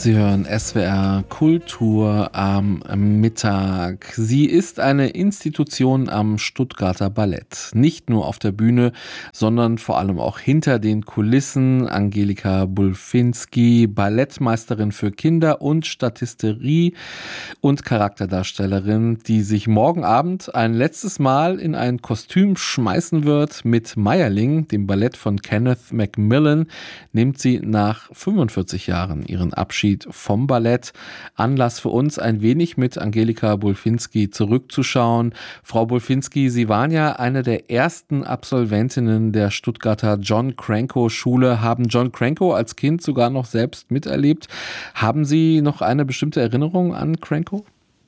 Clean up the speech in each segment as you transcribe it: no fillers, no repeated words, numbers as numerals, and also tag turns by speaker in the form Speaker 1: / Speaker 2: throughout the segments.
Speaker 1: Sie hören SWR Kultur am Mittag. Sie ist eine Institution am Stuttgarter Ballett. Nicht nur auf der Bühne, sondern vor allem auch hinter den Kulissen. Angelika Bulfinski, Ballettmeisterin für Kinder und Statisterie und Charakterdarstellerin, die sich morgen Abend ein letztes Mal in ein Kostüm schmeißen wird. Mit Meierling, dem Ballett von Kenneth Macmillan, nimmt sie nach 45 Jahren ihren Abschied vom Ballett. Anlass für uns, ein wenig mit Angelika Bulfinski zurückzuschauen. Frau Bulfinski, Sie waren ja eine der ersten Absolventinnen der Stuttgarter John Cranko Schule, haben John Cranko als Kind sogar noch selbst miterlebt. Haben Sie noch eine bestimmte Erinnerung an Cranko?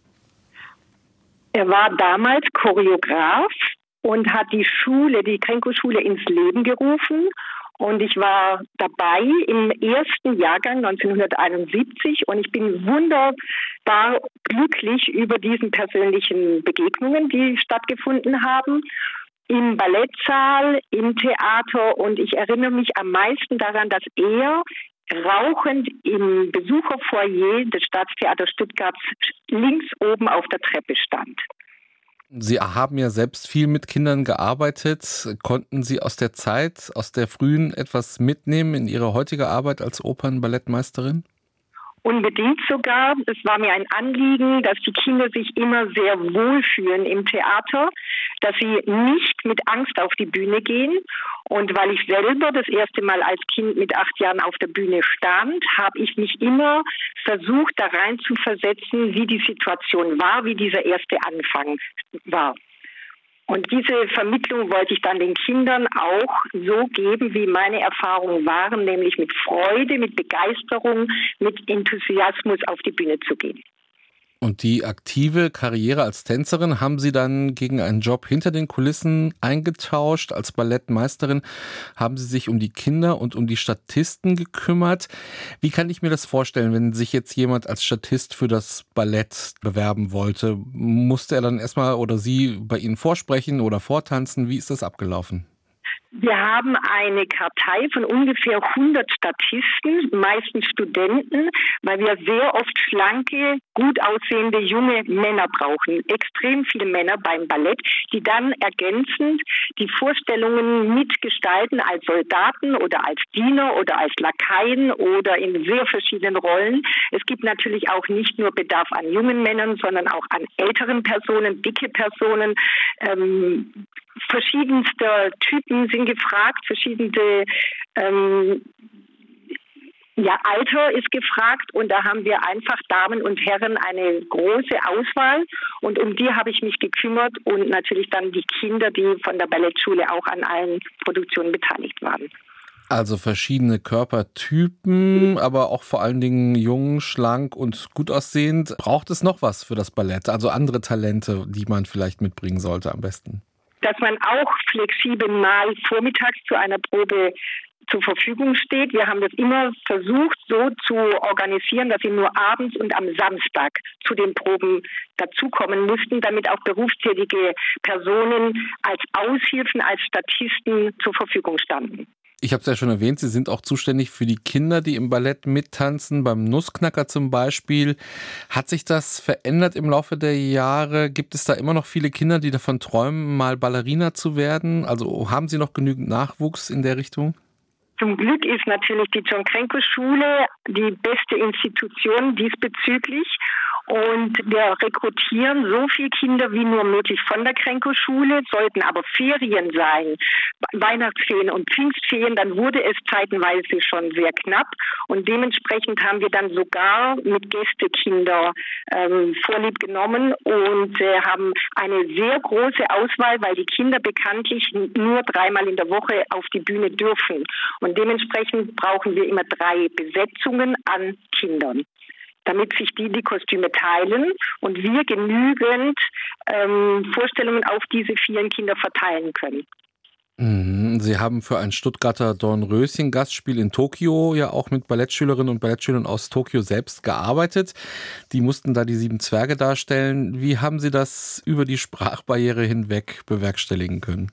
Speaker 2: Er war damals Choreograf und hat die Cranko-Schule ins Leben gerufen. Und ich war dabei im ersten Jahrgang 1971 und ich bin wunderbar glücklich über diesen persönlichen Begegnungen, die stattgefunden haben. Im Ballettsaal, im Theater, und ich erinnere mich am meisten daran, dass er rauchend im Besucherfoyer des Staatstheaters Stuttgarts links oben auf der Treppe stand.
Speaker 1: Sie haben ja selbst viel mit Kindern gearbeitet. Konnten Sie aus der Zeit, aus der frühen, etwas mitnehmen in Ihre heutige Arbeit als Opernballettmeisterin?
Speaker 2: Unbedingt sogar. Es war mir ein Anliegen, dass die Kinder sich immer sehr wohlfühlen im Theater, dass sie nicht mit Angst auf die Bühne gehen. Und weil ich selber das erste Mal als Kind mit 8 Jahren auf der Bühne stand, habe ich mich immer versucht, da rein zu versetzen, wie die Situation war, wie dieser erste Anfang war. Und diese Vermittlung wollte ich dann den Kindern auch so geben, wie meine Erfahrungen waren, nämlich mit Freude, mit Begeisterung, mit Enthusiasmus auf die Bühne zu gehen.
Speaker 1: Und die aktive Karriere als Tänzerin haben Sie dann gegen einen Job hinter den Kulissen eingetauscht. Als Ballettmeisterin haben Sie sich um die Kinder und um die Statisten gekümmert. Wie kann ich mir das vorstellen, wenn sich jetzt jemand als Statist für das Ballett bewerben wollte? Musste er dann erstmal oder Sie bei Ihnen vorsprechen oder vortanzen? Wie ist das abgelaufen?
Speaker 2: Wir haben eine Kartei von ungefähr 100 Statisten, meistens Studenten, weil wir sehr oft schlanke, gut aussehende junge Männer brauchen. Extrem viele Männer beim Ballett, die dann ergänzend die Vorstellungen mitgestalten als Soldaten oder als Diener oder als Lakaien oder in sehr verschiedenen Rollen. Es gibt natürlich auch nicht nur Bedarf an jungen Männern, sondern auch an älteren Personen, dicke Personen. Verschiedenster Typen sind gefragt, verschiedene Alter ist gefragt, und da haben wir einfach Damen und Herren eine große Auswahl, und um die habe ich mich gekümmert und natürlich dann die Kinder, die von der Ballettschule auch an allen Produktionen beteiligt waren.
Speaker 1: Also verschiedene Körpertypen, aber auch vor allen Dingen jung, schlank und gut aussehend. Braucht es noch was für das Ballett? Also andere Talente, die man vielleicht mitbringen sollte am besten?
Speaker 2: Dass man auch flexibel mal vormittags zu einer Probe zur Verfügung steht. Wir haben das immer versucht, so zu organisieren, dass sie nur abends und am Samstag zu den Proben dazukommen mussten, damit auch berufstätige Personen als Aushilfen, als Statisten zur Verfügung standen.
Speaker 1: Ich habe es ja schon erwähnt, Sie sind auch zuständig für die Kinder, die im Ballett mittanzen, beim Nussknacker zum Beispiel. Hat sich das verändert im Laufe der Jahre? Gibt es da immer noch viele Kinder, die davon träumen, mal Ballerina zu werden? Also haben Sie noch genügend Nachwuchs in der Richtung?
Speaker 2: Zum Glück ist natürlich die John Cranko Schule die beste Institution diesbezüglich. Und wir rekrutieren so viele Kinder wie nur möglich von der Cranko-Schule. Sollten aber Ferien sein, Weihnachtsferien und Pfingstferien, dann wurde es zeitenweise schon sehr knapp. Und dementsprechend haben wir dann sogar mit Gästekinder Vorlieb genommen und haben eine sehr große Auswahl, weil die Kinder bekanntlich nur 3-mal in der Woche auf die Bühne dürfen. Und dementsprechend brauchen wir immer 3 Besetzungen an Kindern, damit sich die Kostüme teilen und wir genügend Vorstellungen auf diese vielen Kinder verteilen können.
Speaker 1: Sie haben für ein Stuttgarter Dornröschen-Gastspiel in Tokio ja auch mit Ballettschülerinnen und Ballettschülern aus Tokio selbst gearbeitet. Die mussten da die 7 Zwerge darstellen. Wie haben Sie das über die Sprachbarriere hinweg bewerkstelligen können?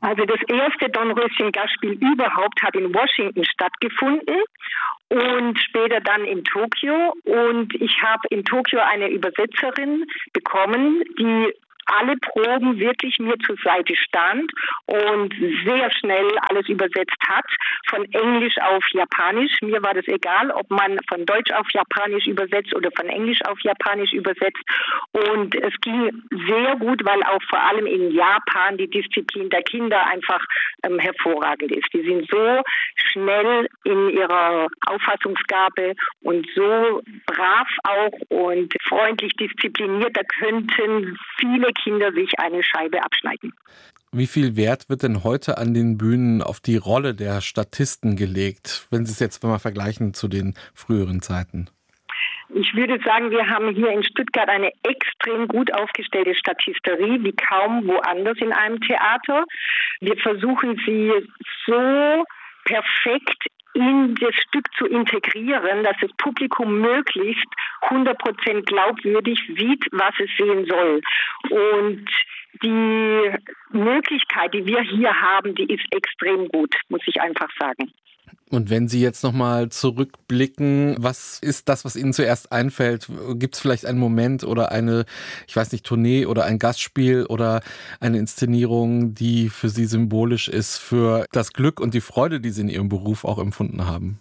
Speaker 2: Also das erste Dornröschen-Gastspiel überhaupt hat in Washington stattgefunden und später dann in Tokio. Und ich habe in Tokio eine Übersetzerin bekommen, die alle Proben wirklich mir zur Seite stand und sehr schnell alles übersetzt hat, von Englisch auf Japanisch. Mir war das egal, ob man von Deutsch auf Japanisch übersetzt oder von Englisch auf Japanisch übersetzt. Und es ging sehr gut, weil auch vor allem in Japan die Disziplin der Kinder einfach hervorragend ist. Die sind so schnell in ihrer Auffassungsgabe und so brav auch und freundlich diszipliniert, da könnten viele Kinder sich eine Scheibe abschneiden.
Speaker 1: Wie viel Wert wird denn heute an den Bühnen auf die Rolle der Statisten gelegt, wenn Sie es jetzt mal vergleichen zu den früheren Zeiten?
Speaker 2: Ich würde sagen, wir haben hier in Stuttgart eine extrem gut aufgestellte Statisterie, wie kaum woanders in einem Theater. Wir versuchen sie so perfekt in das Stück zu integrieren, dass das Publikum möglichst 100% glaubwürdig sieht, was es sehen soll. Und die Möglichkeit, die wir hier haben, die ist extrem gut, muss ich einfach sagen.
Speaker 1: Und wenn Sie jetzt nochmal zurückblicken, was ist das, was Ihnen zuerst einfällt? Gibt es vielleicht einen Moment oder eine, ich weiß nicht, Tournee oder ein Gastspiel oder eine Inszenierung, die für Sie symbolisch ist für das Glück und die Freude, die Sie in Ihrem Beruf auch empfunden haben?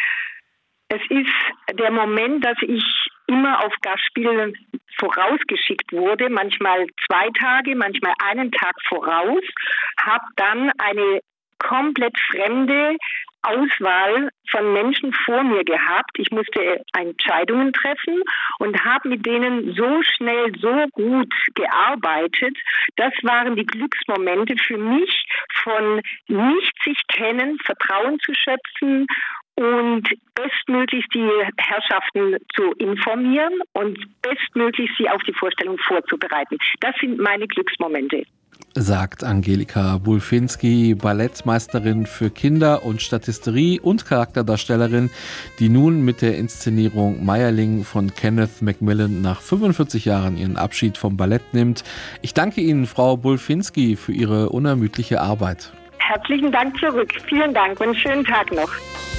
Speaker 2: Es ist der Moment, dass ich immer auf Gastspielen vorausgeschickt wurde, manchmal 2 Tage, manchmal einen Tag voraus, habe dann eine komplett fremde Auswahl von Menschen vor mir gehabt. Ich musste Entscheidungen treffen und habe mit denen so schnell, so gut gearbeitet. Das waren die Glücksmomente für mich, von nicht sich kennen, Vertrauen zu schöpfen und bestmöglichst die Herrschaften zu informieren und bestmöglichst sie auf die Vorstellung vorzubereiten. Das sind meine Glücksmomente.
Speaker 1: Sagt Angelika Bulfinski, Ballettmeisterin für Kinder- und Statisterie und Charakterdarstellerin, die nun mit der Inszenierung Meierling von Kenneth Macmillan nach 45 Jahren ihren Abschied vom Ballett nimmt. Ich danke Ihnen, Frau Bulfinski, für Ihre unermüdliche Arbeit.
Speaker 2: Herzlichen Dank zurück. Vielen Dank und einen schönen Tag noch.